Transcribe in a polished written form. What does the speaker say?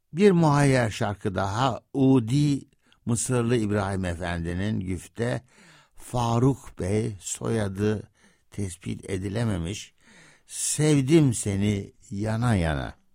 Bir muhayyer şarkı daha, Udi Mısırlı İbrahim Efendi'nin güfte Faruk Bey, soyadı tespit edilememiş, Sevdim Seni Yana Yana.